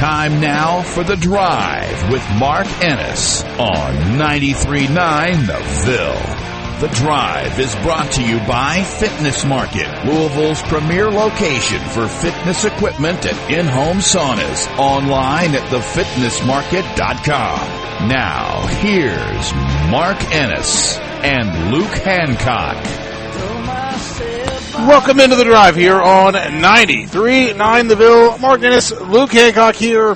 Time now for The Drive with Mark Ennis on 93.9 The Ville. The Drive is brought to you by Fitness Market, Louisville's premier location for fitness equipment and in-home saunas. Online at thefitnessmarket.com. Now, here's Mark Ennis and Luke Hancock. Welcome into The Drive here on 93.9 The Ville. Mark Ennis, Luke Hancock here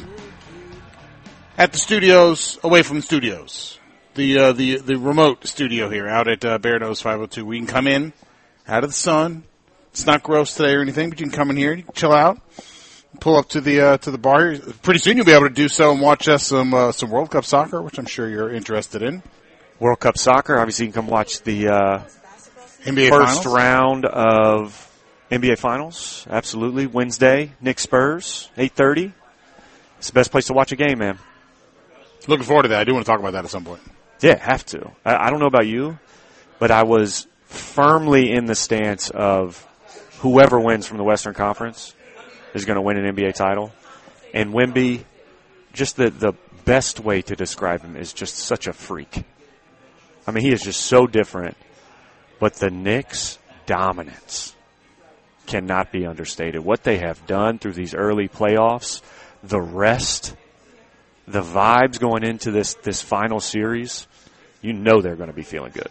at the studios, away from the studios. The remote studio here out at Bear Nose 502. We can come in out of the sun. It's not gross today or anything, but you can come in here, you can chill out, pull up to the bar. Pretty soon you'll be able to do so and watch us some World Cup soccer, which I'm sure you're interested in. World Cup soccer, obviously you can come watch the NBA first Finals. round of NBA Finals. Absolutely. Wednesday, Knicks Spurs, 8:30. It's the best place to watch a game, man. Looking forward to that. I do want to talk about that at some point. Yeah, have to. I don't know about you, but I was firmly in the stance of whoever wins from the Western Conference is going to win an NBA title. And Wemby, just the best way to describe him is just such a freak. I mean, he is just so different. But the Knicks' dominance cannot be understated. What they have done through these early playoffs, the rest, the vibes going into this final series, you know they're going to be feeling good.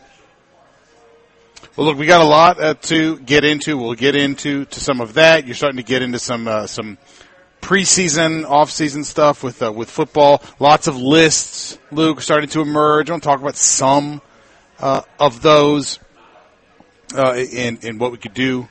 Well, look, we got a lot to get into. We'll get into some of that. You're starting to get into some preseason, off-season stuff with football. Lots of lists, Luke, starting to emerge. I want to talk about some of those. And what we could do,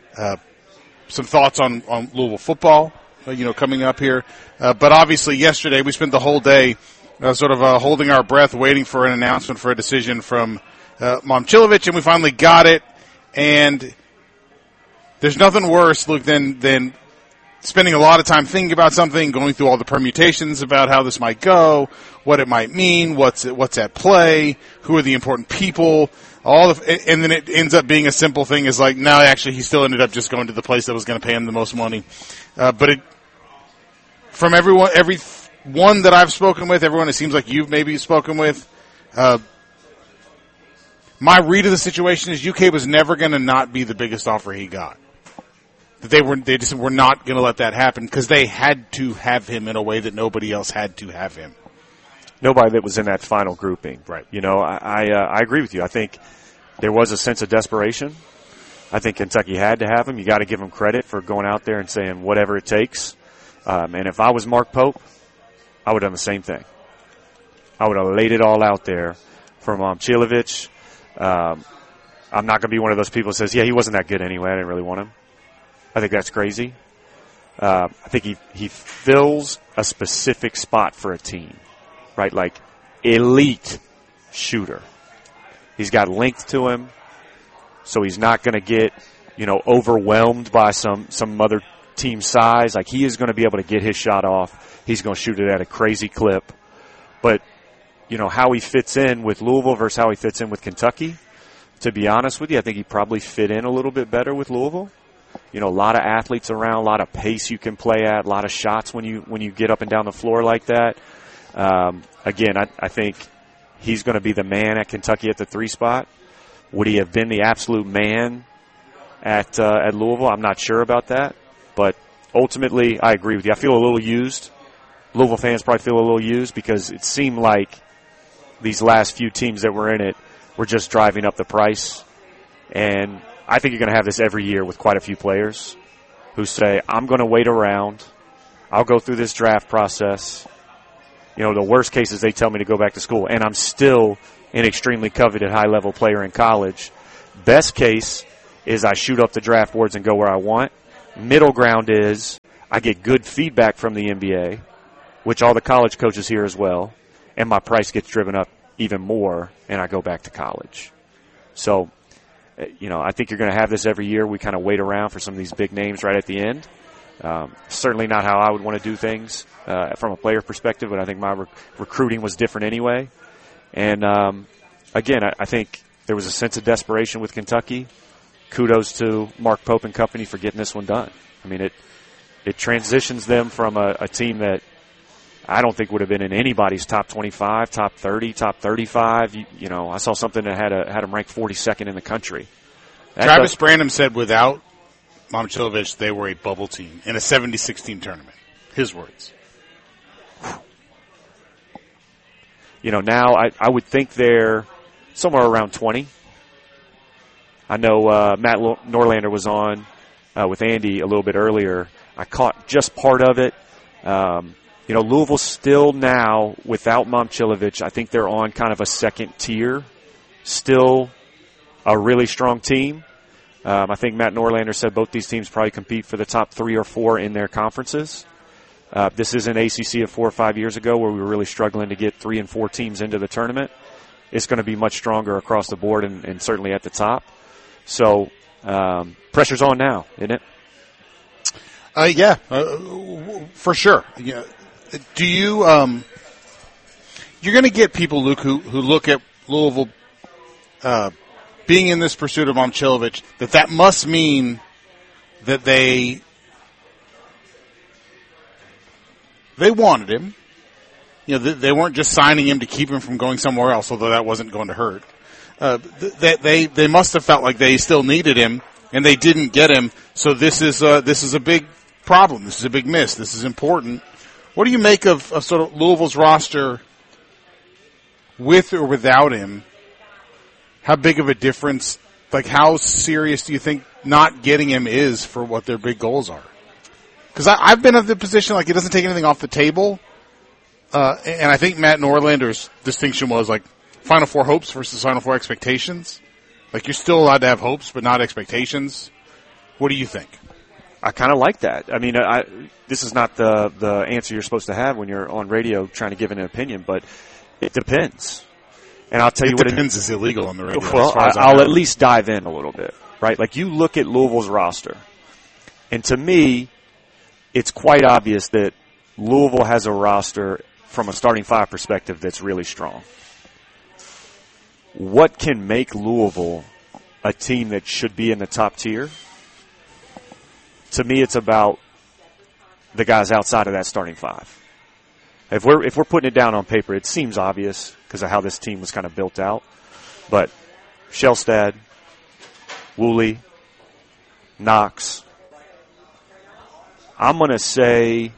some thoughts on Louisville football, coming up here. But obviously yesterday we spent the whole day holding our breath, waiting for an announcement for a decision from Momcilovic, and we finally got it. And there's nothing worse, Luke, than spending a lot of time thinking about something, going through all the permutations about how this might go, what it might mean, what's at play, who are the important people. And then it ends up being a simple thing is like, no, actually he still ended up just going to the place that was going to pay him the most money. From every one that I've spoken with, everyone it seems like you've maybe spoken with, my read of the situation is UK was never going to not be the biggest offer he got. They just were not going to let that happen because they had to have him in a way that nobody else had to have him. Nobody that was in that final grouping. Right. I agree with you. I think there was a sense of desperation. I think Kentucky had to have him. You got to give him credit for going out there and saying whatever it takes. And if I was Mark Pope, I would have done the same thing. I would have laid it all out there for Momcilovic. I'm not going to be one of those people that says, yeah, he wasn't that good anyway. I didn't really want him. I think that's crazy. I think he fills a specific spot for a team. Right, like elite shooter. He's got length to him, so he's not going to get, overwhelmed by some other team size. Like he is going to be able to get his shot off. He's going to shoot it at a crazy clip. But, how he fits in with Louisville versus how he fits in with Kentucky, to be honest with you, I think he probably fit in a little bit better with Louisville. A lot of athletes around, a lot of pace you can play at, a lot of shots when you get up and down the floor like that. Again, I think he's going to be the man at Kentucky at the 3 spot. Would he have been the absolute man at Louisville? I'm not sure about that. But ultimately, I agree with you. I feel a little used. Louisville fans probably feel a little used because it seemed like these last few teams that were in it were just driving up the price. And I think you're going to have this every year with quite a few players who say, I'm going to wait around. I'll go through this draft process. The worst case is they tell me to go back to school, and I'm still an extremely coveted high-level player in college. Best case is I shoot up the draft boards and go where I want. Middle ground is I get good feedback from the NBA, which all the college coaches hear as well, and my price gets driven up even more, and I go back to college. So, I think you're going to have this every year. We kind of wait around for some of these big names right at the end. Certainly not how I would want to do things from a player perspective, but I think my recruiting was different anyway. And, again, I think there was a sense of desperation with Kentucky. Kudos to Mark Pope and company for getting this one done. I mean, It transitions them from a team that I don't think would have been in anybody's top 25, top 30, top 35. You know, I saw something that had them ranked 42nd in the country. Travis Branham said without Momcilovic, they were a bubble team in a 76-team tournament. His words. You know, now I would think they're somewhere around 20. I know Matt Norlander was on with Andy a little bit earlier. I caught just part of it. You know, Louisville still now, without Momcilovic, I think they're on kind of a second tier. Still a really strong team. I think Matt Norlander said both these teams probably compete for the top 3 or 4 in their conferences. This isn't ACC of 4 or 5 years ago where we were really struggling to get 3 and 4 teams into the tournament. It's going to be much stronger across the board and certainly at the top. So pressure's on now, isn't it? Yeah, for sure. Yeah. Do you? You're going to get people, Luke, who look at Louisville being in this pursuit of Momcilovic. That must mean that they wanted him. You know, they weren't just signing him to keep him from going somewhere else, although that wasn't going to hurt. They must have felt like they still needed him, and they didn't get him. So this is a big problem. This is a big miss. This is important. What do you make of sort of Louisville's roster with or without him? How big of a difference, like how serious do you think not getting him is for what their big goals are? Because I've been of the position like it doesn't take anything off the table. And I think Matt Norlander's distinction was like Final Four hopes versus Final Four expectations. Like you're still allowed to have hopes but not expectations. What do you think? I kind of like that. I mean, this is not the answer you're supposed to have when you're on radio trying to give an opinion, but it depends. And I'll tell you what it depends is illegal on the radio. Well, I'll at least dive in a little bit, right? Like you look at Louisville's roster, and to me, it's quite obvious that Louisville has a roster from a starting 5 perspective that's really strong. What can make Louisville a team that should be in the top tier? To me, it's about the guys outside of that starting 5. If we're putting it down on paper, it seems obvious because of how this team was kind of built out. But Shelstad, Woolley, Knox. I'm going to say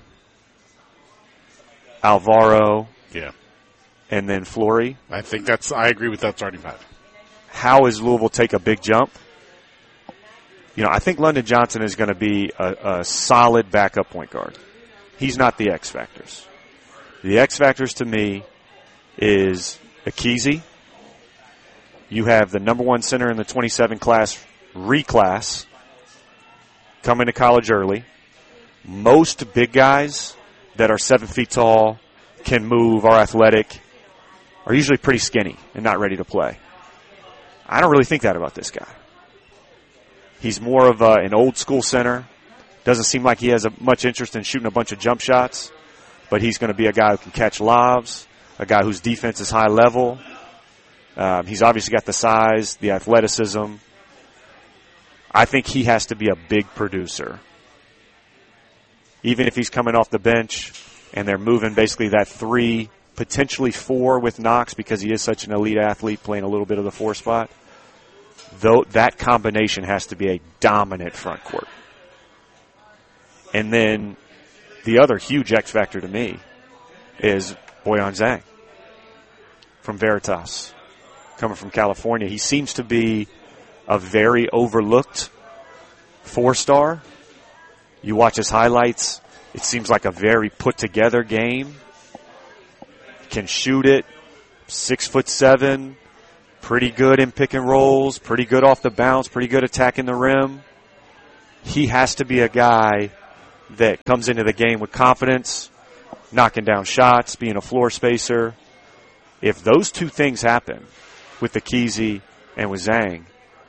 Alvaro. Yeah. And then Flory. I agree with that starting 5. How does Louisville take a big jump? You know, I think London Johnson is going to be a solid backup point guard. He's not the X factors. The X factors to me is Akizi. You have the number 1 center in the 27 class reclass coming to college early. Most big guys that are 7 feet tall, can move, are athletic, are usually pretty skinny and not ready to play. I don't really think that about this guy. He's more of an old-school center. Doesn't seem like he has much interest in shooting a bunch of jump shots, but he's going to be a guy who can catch lobs, a guy whose defense is high level. He's obviously got the size, the athleticism. I think he has to be a big producer. Even if he's coming off the bench and they're moving basically that 3, potentially 4 with Knox because he is such an elite athlete playing a little bit of the 4 spot. Though that combination has to be a dominant front court. And then the other huge X factor to me is Boyan Zhang from Veritas, coming from California. He seems to be a very overlooked 4-star. You watch his highlights, it seems like a very put-together game. Can shoot it, 6'7", pretty good in pick and rolls, pretty good off the bounce, pretty good attacking the rim. He has to be a guy that comes into the game with confidence, knocking down shots, being a floor spacer. If those 2 things happen with Akizi and with Zhang,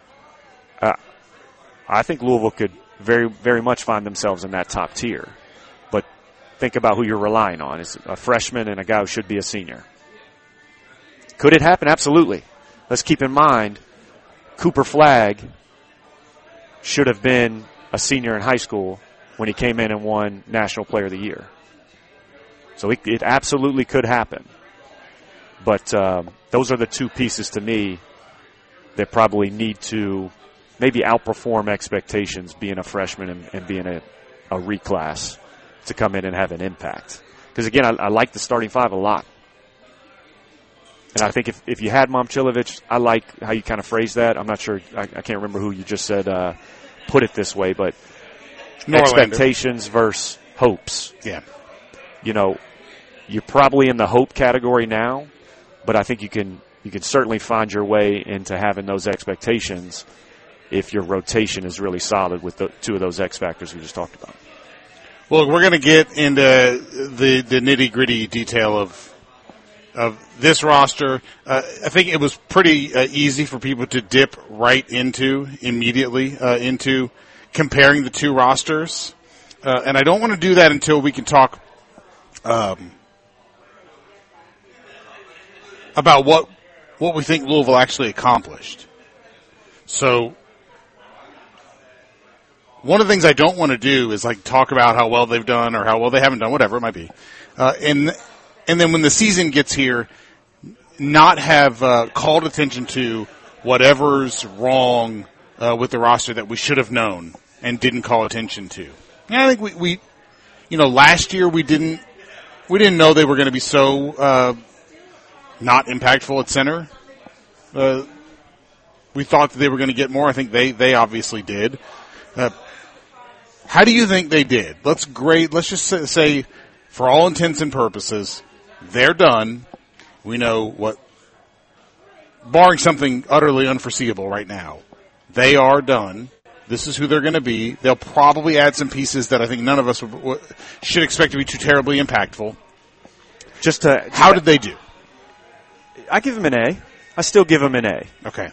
I think Louisville could very, very much find themselves in that top tier. But think about who you're relying on. It's a freshman and a guy who should be a senior. Could it happen? Absolutely. Let's keep in mind, Cooper Flagg should have been a senior in high school when he came in and won National Player of the Year. So it absolutely could happen. But those are the two pieces to me that probably need to maybe outperform expectations, being a freshman and being a reclass, to come in and have an impact. Because, again, I like the starting five a lot. And I think if you had Momcilovic, I like how you kind of phrased that. I'm not sure. I can't remember who you just said put it this way, but Norlander. Expectations versus hopes. Yeah. You know, you're probably in the hope category now, but I think you can certainly find your way into having those expectations if your rotation is really solid with the two of those X factors we just talked about. Well, we're going to get into the nitty-gritty detail of this roster. I think it was pretty easy for people to dip right immediately into comparing the two rosters. And I don't want to do that until we can talk about what we think Louisville actually accomplished. So one of the things I don't want to do is like talk about how well they've done or how well they haven't done, whatever it might be. And then when the season gets here, not have called attention to whatever's wrong with the roster that we should have known and didn't call attention to. And I think we last year we didn't know they were going to be so not impactful at center. We thought that they were going to get more. I think they obviously did. How do you think they did? Let's just say, for all intents and purposes, they're done. We know what, barring something utterly unforeseeable right now, they are done. This is who they're going to be. They'll probably add some pieces that I think none of us should expect to be too terribly impactful. How did they do? I give them an A. I still give them an A. Okay.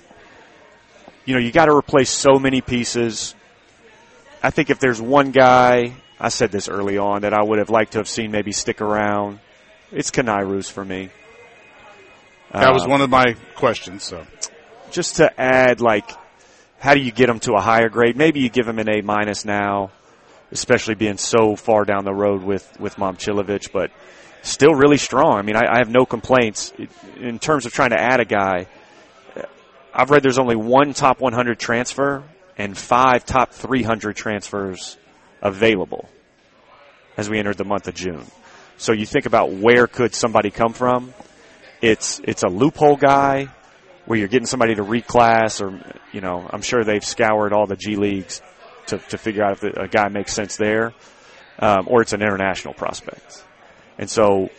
You got to replace so many pieces. I think if there's one guy, I said this early on, that I would have liked to have seen maybe stick around, it's Kenai Roos for me. That was one of my questions. So, just to add, how do you get him to a higher grade? Maybe you give him an A- now, especially being so far down the road with Momcilovic, but still really strong. I mean, I have no complaints in terms of trying to add a guy. I've read there's only one top 100 transfer and 5 top 300 transfers available as we entered the month of June. So you think about where could somebody come from. It's a loophole guy where you're getting somebody to reclass, or I'm sure they've scoured all the G leagues to figure out if a guy makes sense there, or it's an international prospect. And so,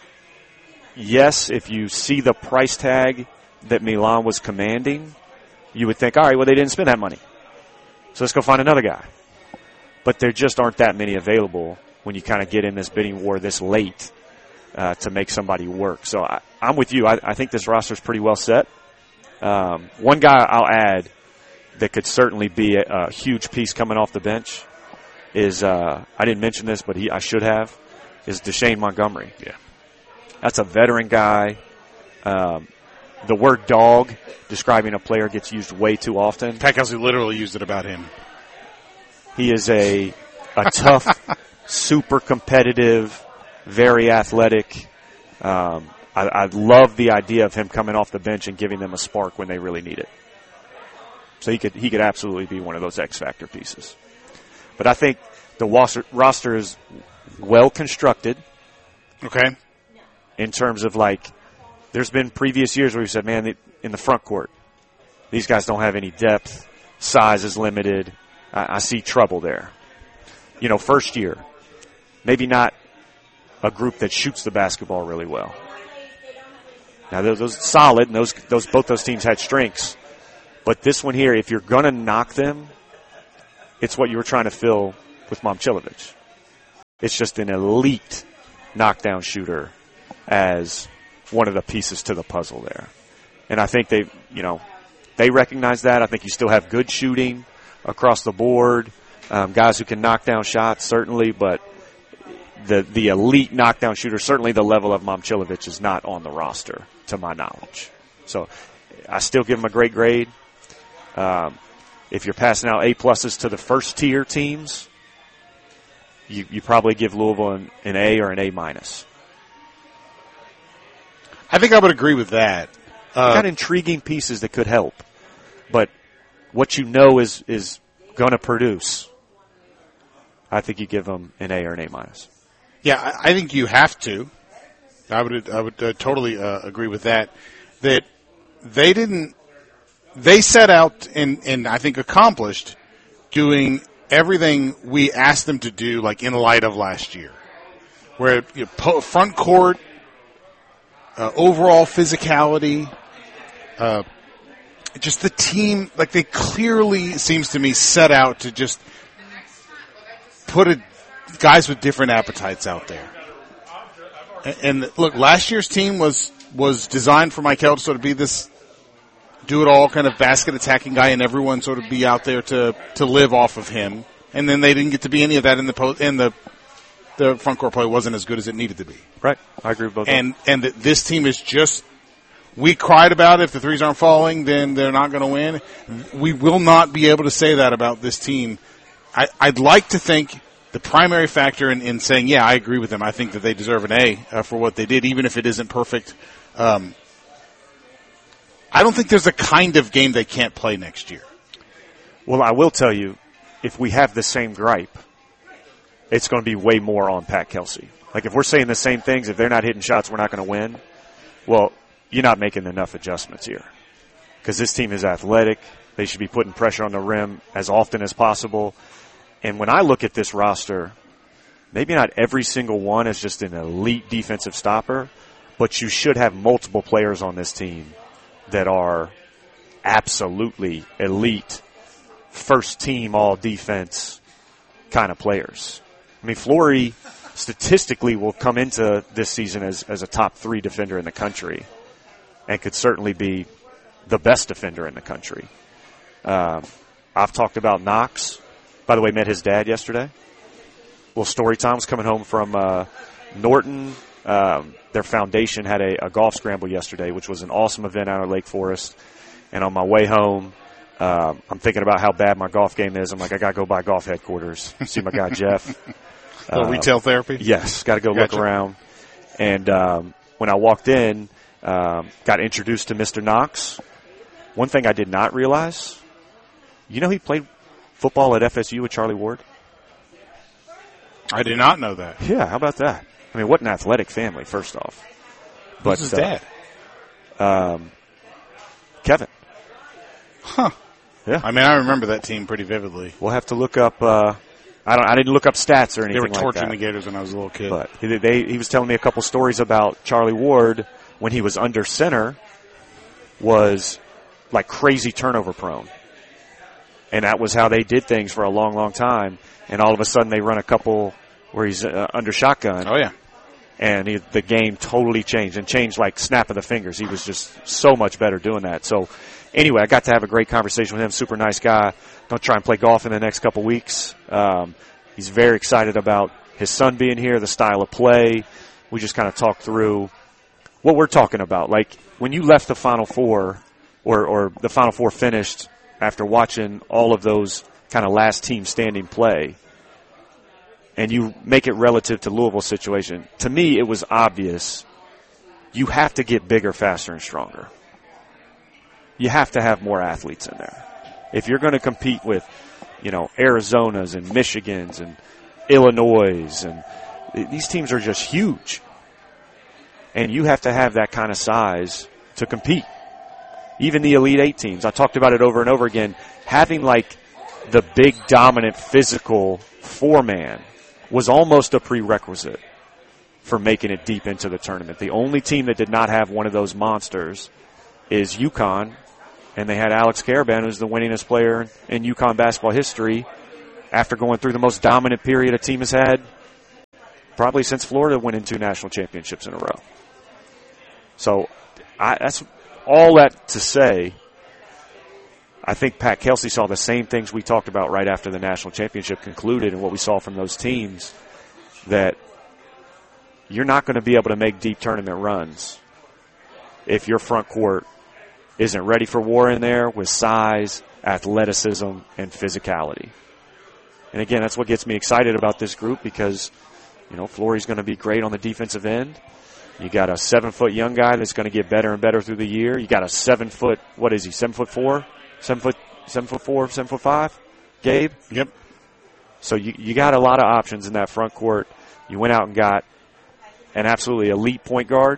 yes, if you see the price tag that Milan was commanding, you would think, all right, well, they didn't spend that money, so let's go find another guy. But there just aren't that many available when you kind of get in this bidding war this late to make somebody work. So I'm with you. I think this roster is pretty well set. One guy I'll add that could certainly be a huge piece coming off the bench is, I didn't mention this, but I should have, is Deshane Montgomery. Yeah. That's a veteran guy. The word dog describing a player gets used way too often. Pat Kelsey literally used it about him. He is a tough, super competitive, very athletic. I love the idea of him coming off the bench and giving them a spark when they really need it. So he could absolutely be one of those X factor pieces. But I think the roster is well constructed. Okay. In terms of there's been previous years where we said, man, in the front court, these guys don't have any depth. Size is limited. I see trouble there. First year, maybe not a group that shoots the basketball really well. Now, those solid, and both those teams had strengths. But this one here, if you're going to knock them, it's what you were trying to fill with Momcilovic. It's just an elite knockdown shooter as one of the pieces to the puzzle there. And I think they recognize that. I think you still have good shooting across the board. Guys who can knock down shots, certainly, but the elite knockdown shooter, certainly the level of Momcilovic, is not on the roster, to my knowledge. So I still give him a great grade. If you're passing out A-pluses to the first-tier teams, you probably give Louisville an A or an A minus. I think I would agree with that. Got intriguing pieces that could help, but what you know is going to produce. I think you give them an A or an A minus. Yeah, I think you have to. I would totally agree with that. That they set out and I think accomplished doing everything we asked them to do, like in light of last year, where front court, overall physicality, just the team, like they clearly seems to me set out to just put guys with different appetites out there. And look, last year's team was designed for Michael to sort of be this do-it-all kind of basket attacking guy, and everyone sort of be out there to live off of him. And then they didn't get to be any of that in the front court play wasn't as good as it needed to be. Right, I agree with both. And this team is just. We cried about it. If the threes aren't falling, then they're not going to win. We will not be able to say that about this team. I'd like to think the primary factor in saying, yeah, I agree with them. I think that they deserve an A for what they did, even if it isn't perfect. I don't think there's a kind of game they can't play next year. Well, I will tell you, if we have the same gripe, it's going to be way more on Pat Kelsey. Like, if we're saying the same things, if they're not hitting shots, we're not going to win. Well, you're not making enough adjustments here. Because this team is athletic. They should be putting pressure on the rim as often as possible. And when I look at this roster, maybe not every single one is just an elite defensive stopper, but you should have multiple players on this team that are absolutely elite, first team all defense kind of players. I mean, Flory statistically will come into this season as a top 3 defender in the country and could certainly be the best defender in the country. I've talked about Knox. By the way, met his dad yesterday. Little story time. Was coming home from Norton. Their foundation had a golf scramble yesterday, which was an awesome event out of Lake Forest. And on my way home, I'm thinking about how bad my golf game is. I'm like, I got to go by golf headquarters, see my guy Jeff. Retail therapy? Yes, got to go look around. And when I walked in, got introduced to Mr. Knox. One thing I did not realize, he played football at FSU with Charlie Ward? I did not know that. Yeah, how about that? I mean, what an athletic family, first off. Who's his dad? Kevin. Huh. Yeah. I mean, I remember that team pretty vividly. We'll have to look up. I didn't look up stats or anything like that. They were torching the Gators when I was a little kid. But he was telling me a couple stories about Charlie Ward when he was under center was like crazy turnover prone. And that was how they did things for a long, long time. And all of a sudden they run a couple where he's under shotgun. Oh, yeah. And the game totally changed and changed like snap of the fingers. He was just so much better doing that. So anyway, I got to have a great conversation with him. Super nice guy. Going to try and play golf in the next couple weeks. He's very excited about his son being here, the style of play. We just kind of talked through what we're talking about. Like when you left the Final Four or the Final Four finished after watching all of those kind of last team standing play, and you make it relative to Louisville's situation, to me it was obvious you have to get bigger, faster, and stronger. You have to have more athletes in there. If you're going to compete with, Arizona's and Michigan's and Illinois', and these teams are just huge. And you have to have that kind of size to compete. Even the Elite Eight teams, I talked about it over and over again, having like the big, dominant, physical 4-man was almost a prerequisite for making it deep into the tournament. The only team that did not have one of those monsters is UConn, and they had Alex Karaban, who's the winningest player in UConn basketball history, after going through the most dominant period a team has had probably since Florida winning 2 national championships in a row. So that's all that to say, I think Pat Kelsey saw the same things we talked about right after the national championship concluded and what we saw from those teams, that you're not going to be able to make deep tournament runs if your front court isn't ready for war in there with size, athleticism, and physicality. And again, that's what gets me excited about this group because, Flory's going to be great on the defensive end. You got a 7-foot young guy that's going to get better and better through the year. You got a 7-foot, what is he, 7'4", 7'5", Gabe? Yep. So you got a lot of options in that front court. You went out and got an absolutely elite point guard.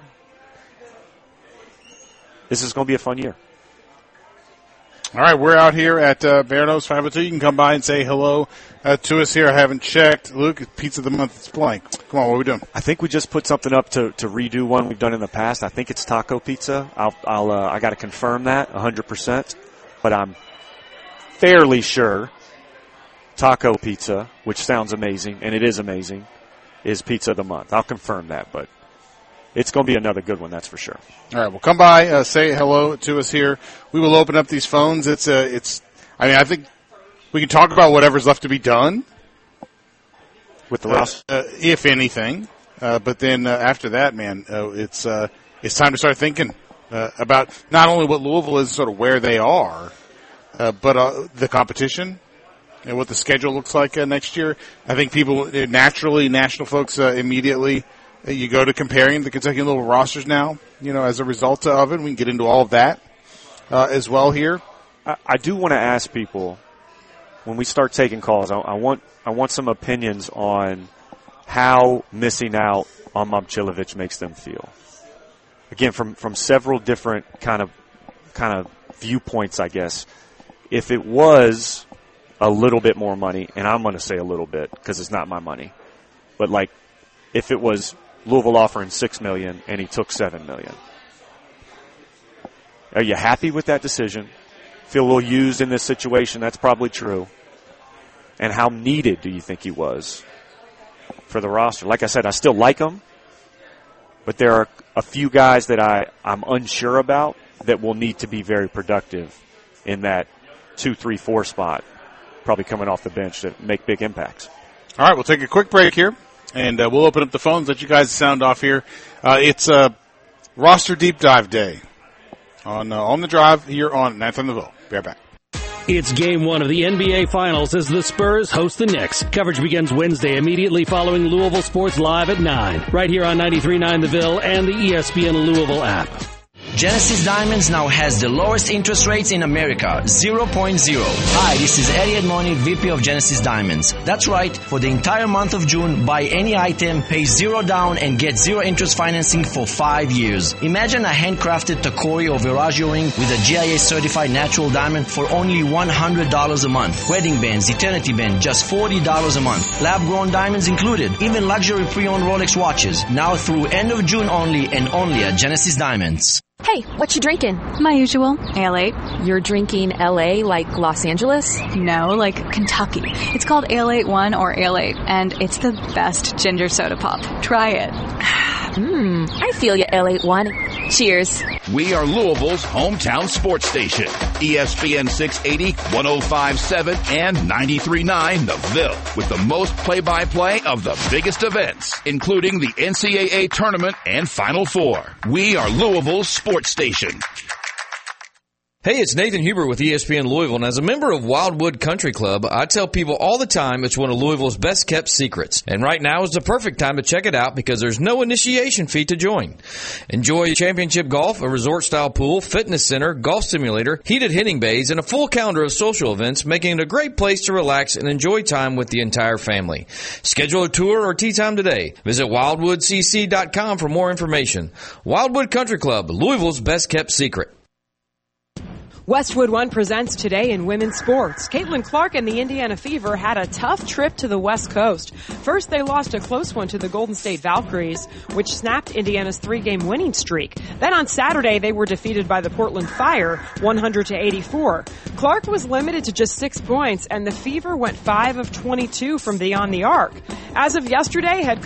This is going to be a fun year. All right, we're out here at Bearnos 502. You can come by and say hello to us here. I haven't checked. Luke, Pizza of the Month is blank. Come on, what are we doing? I think we just put something up to redo one we've done in the past. I think it's taco pizza. I got to confirm that 100%, but I'm fairly sure taco pizza, which sounds amazing, and it is amazing, is Pizza of the Month. I'll confirm that, but it's going to be another good one, that's for sure. All right, well, come by, say hello to us here. We will open up these phones. I think we can talk about whatever's left to be done with the roster, if anything. But then after that, man, it's time to start thinking about not only what Louisville is, sort of where they are, but the competition and what the schedule looks like next year. I think people naturally, national folks, immediately. You go to comparing the Kentucky Louisville rosters now, as a result of it. We can get into all of that as well here. I do want to ask people, when we start taking calls, I want some opinions on how missing out on Momcilovic makes them feel. Again, from several different kind of viewpoints, I guess. If it was a little bit more money, and I'm going to say a little bit because it's not my money, but if it was Louisville offering $6 million and he took $7 million. Are you happy with that decision? Feel a little used in this situation? That's probably true. And how needed do you think he was for the roster? Like I said, I still like him, but there are a few guys that I'm unsure about that will need to be very productive in that 2, 3, 4 spot, probably coming off the bench to make big impacts. All right, we'll take a quick break here. And we'll open up the phones, let you guys sound off here. It's Roster Deep Dive Day on the Drive here on 9th on the Ville. Be right back. It's Game 1 of the NBA Finals as the Spurs host the Knicks. Coverage begins Wednesday immediately following Louisville Sports Live at 9. Right here on 93.9 The Ville and the ESPN Louisville app. Genesis Diamonds now has the lowest interest rates in America, 0.0. Hi, this is Eddie Edmoni, VP of Genesis Diamonds. That's right, for the entire month of June, buy any item, pay $0 down, and get 0 interest financing for 5 years. Imagine a handcrafted Tacori or Veragio ring with a GIA-certified natural diamond for only $100 a month. Wedding bands, Eternity Band, just $40 a month. Lab-grown diamonds included, even luxury pre-owned Rolex watches. Now through end of June only and only at Genesis Diamonds. Hey, what you drinking? My usual, Ale 8. You're drinking LA like Los Angeles? No, like Kentucky. It's called Ale 8-1 or Ale 8, and it's the best ginger soda pop. Try it. I feel you, LA 1. Cheers. We are Louisville's hometown sports station. ESPN 680, 105.7, and 93.9 The Ville. With the most play-by-play of the biggest events, including the NCAA tournament and Final Four. We are Louisville's sports station. Hey, it's Nathan Huber with ESPN Louisville, and as a member of Wildwood Country Club, I tell people all the time it's one of Louisville's best-kept secrets. And right now is the perfect time to check it out because there's no initiation fee to join. Enjoy championship golf, a resort-style pool, fitness center, golf simulator, heated hitting bays, and a full calendar of social events, making it a great place to relax and enjoy time with the entire family. Schedule a tour or tee time today. Visit wildwoodcc.com for more information. Wildwood Country Club, Louisville's best-kept secret. Westwood One presents today in women's sports. Caitlin Clark and the Indiana Fever had a tough trip to the West Coast. First, they lost a close one to the Golden State Valkyries, which snapped Indiana's 3-game winning streak. Then on Saturday, they were defeated by the Portland Fire, 100-84. Clark was limited to just 6 points, and the Fever went 5 of 22 from beyond the arc. As of yesterday, head